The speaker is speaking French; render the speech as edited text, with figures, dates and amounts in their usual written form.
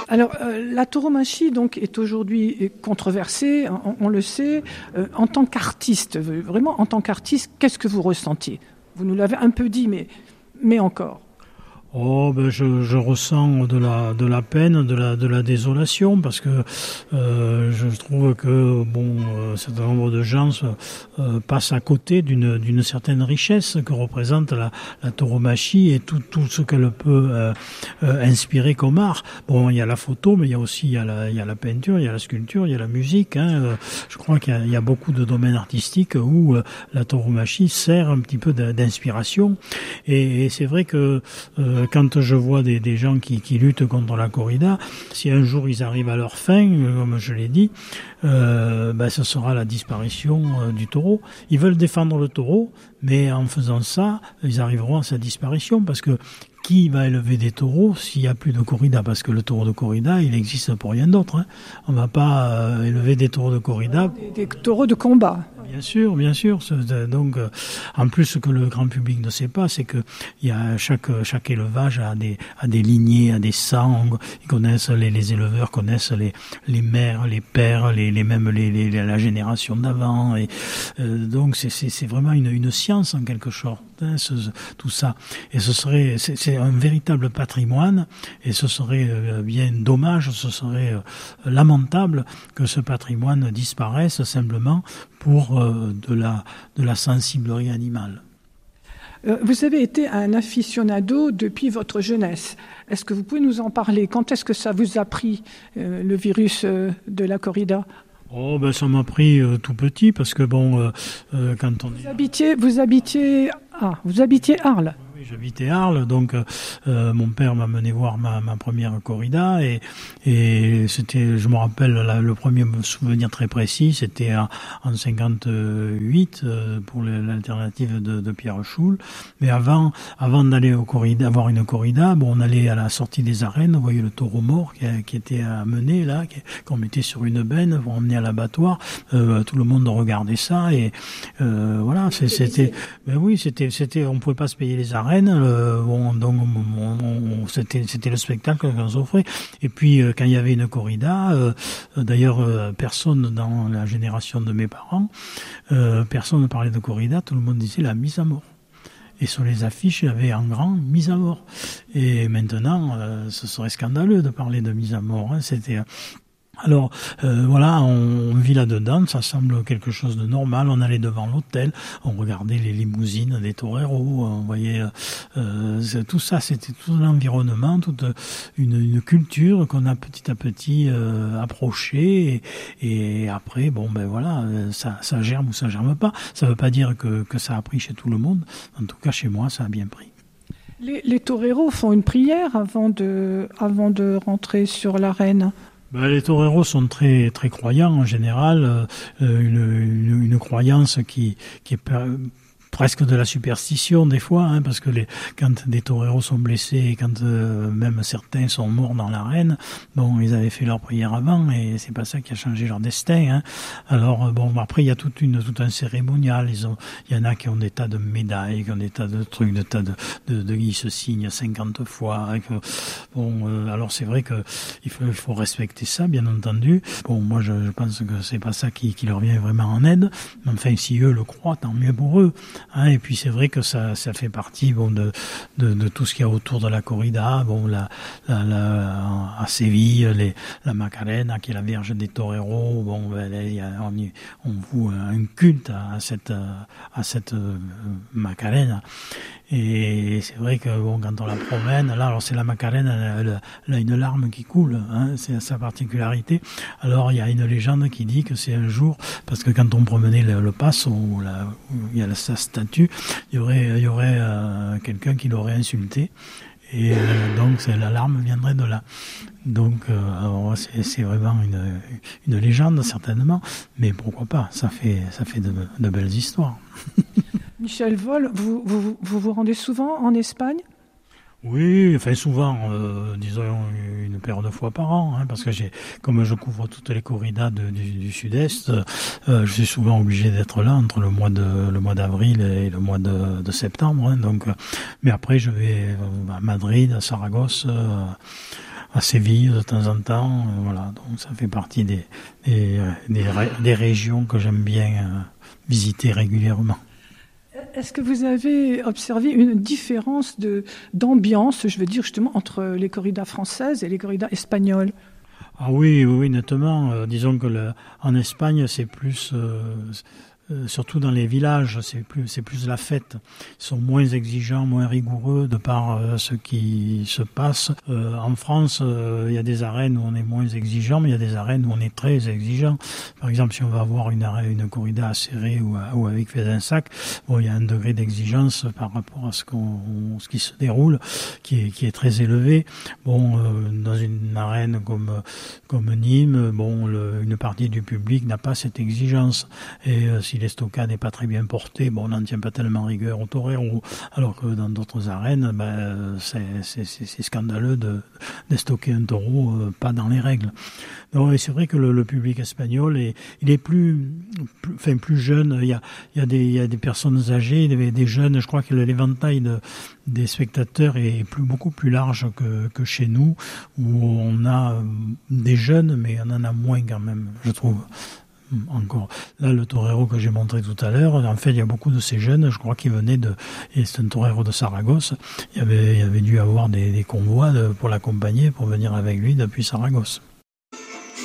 Alors, la tauromachie donc est aujourd'hui controversée, on le sait. En tant qu'artiste, vraiment en tant qu'artiste, qu'est-ce que vous ressentiez ? Vous nous l'avez un peu dit, mais encore. Oh, je ressens de la peine, de la désolation, parce que je trouve que un certain nombre de gens passent à côté d'une certaine richesse que représente la tauromachie et tout ce qu'elle peut inspirer comme art. Bon, il y a la photo, mais il y a la peinture, il y a la sculpture, il y a la musique. Je crois qu'il y a beaucoup de domaines artistiques où la tauromachie sert un petit peu d'inspiration. Et c'est vrai que quand je vois des gens qui luttent contre la corrida, si un jour ils arrivent à leur fin, comme je l'ai dit, ce sera la disparition du taureau. Ils veulent défendre le taureau, mais en faisant ça, ils arriveront à sa disparition, parce que qui va élever des taureaux s'il n'y a plus de corrida? Parce que le taureau de corrida, il existe pour rien d'autre. On ne va pas élever des taureaux de corrida. Des taureaux de combat. Bien sûr. Donc, en plus, ce que le grand public ne sait pas, c'est que il y a chaque élevage a des lignées, a des sangs. Ils connaissent les éleveurs connaissent les mères, les pères, la génération d'avant. Et donc, c'est vraiment une science en quelque sorte. Tout ça. Et c'est un véritable patrimoine, et ce serait bien dommage, ce serait lamentable que ce patrimoine disparaisse simplement pour de la sensiblerie animale. Vous avez été un aficionado depuis votre jeunesse. Est-ce que vous pouvez nous en parler ? Quand est-ce que ça vous a pris, le virus de la corrida ? Ça m'a pris tout petit, parce que quand on Vous habitiez Arles. Oui, j'habitais Arles, donc mon père m'a mené voir ma première corrida, et c'était, je me rappelle, le premier souvenir très précis, c'était en 58 pour l'alternative de Pierre Schoulle. Mais avant d'aller avoir une corrida, on allait à la sortie des arènes, on voyait le taureau mort qui était amené là, qu'on mettait sur une benne, on emmenait à l'abattoir, tout le monde regardait ça, et voilà, c'était, on pouvait pas se payer les arènes. C'était le spectacle qu'on s'offrait. Et puis quand il y avait une corrida, d'ailleurs personne dans la génération de mes parents, personne ne parlait de corrida, tout le monde disait la mise à mort. Et sur les affiches, il y avait en grand mise à mort. Et maintenant, ce serait scandaleux de parler de mise à mort. C'était Alors on vit là-dedans, ça semble quelque chose de normal. On allait devant l'hôtel, on regardait les limousines des toreros, on voyait tout ça, c'était tout l'environnement, toute une culture qu'on a petit à petit approchée, et après ça germe ou ça germe pas. Ça veut pas dire que ça a pris chez tout le monde. En tout cas chez moi ça a bien pris. Les toreros font une prière avant de rentrer sur l'arène. Les toreros sont très très croyants en général, une croyance qui est presque de la superstition des fois, parce que quand des toreros sont blessés, et quand même certains sont morts dans l'arène, ils avaient fait leur prière avant, et c'est pas ça qui a changé leur destin. Alors après il y a tout un cérémonial. Il y en a qui ont des tas de médailles, qui ont des tas de trucs, des tas de ils se signent 50 fois. Alors c'est vrai que il faut respecter ça, bien entendu. Moi je pense que c'est pas ça qui leur vient vraiment en aide. Mais enfin, si eux le croient, tant mieux pour eux. Et puis c'est vrai que ça fait partie de tout ce qu'il y a autour de la corrida. À Séville, la Macarena, qui est la Vierge des toreros. On voue un culte à cette Macarena. Et c'est vrai que quand on la promène, là, alors c'est la Macarena, elle a une larme qui coule, c'est sa particularité. Alors il y a une légende qui dit que c'est un jour, parce que quand on promenait le passo, où il y a sa statue, il y aurait quelqu'un qui l'aurait insulté. Et donc la larme viendrait de là. Donc c'est vraiment une légende certainement, mais pourquoi pas, ça fait de belles histoires. Michel Vol, vous rendez souvent en Espagne ? Oui, souvent, disons une paire de fois par an, parce que comme je couvre toutes les corridas du Sud-Est, je suis souvent obligé d'être là entre le mois d'avril et le mois de septembre. Donc, mais après, je vais à Madrid, à Saragosse, à Séville de temps en temps. Voilà, donc ça fait partie des régions que j'aime bien visiter régulièrement. Est-ce que vous avez observé une différence d'ambiance, je veux dire justement, entre les corridas françaises et les corridas espagnoles? Ah oui, nettement. Disons que en Espagne, c'est plus, surtout dans les villages, c'est plus la fête. Ils sont moins exigeants, moins rigoureux de par ce qui se passe. En France, il y a des arènes où on est moins exigeant, mais il y a des arènes où on est très exigeant. Par exemple, si on va avoir une corrida à Serré ou avec Fezensac, bon, il y a un degré d'exigence par rapport à ce qui se déroule, qui est très élevé. Bon, dans une arène comme Nîmes, bon, une partie du public n'a pas cette exigence. Et si l'estocade n'est pas très bien portée, bon, on n'en tient pas tellement rigueur au torero, alors que dans d'autres arènes, c'est scandaleux d'estoquer un taureau pas dans les règles. Donc, et c'est vrai que le public espagnol il est plus jeune. Il y a des personnes âgées, des jeunes. Je crois que l'éventail des spectateurs est beaucoup plus large que chez nous, où on a des jeunes, mais on en a moins quand même, je trouve. Encore. Là, le torero que j'ai montré tout à l'heure, en fait, il y a beaucoup de ces jeunes, je crois, qui venaient et c'est un torero de Saragosse. Il y avait dû avoir des convois pour l'accompagner, pour venir avec lui depuis Saragosse.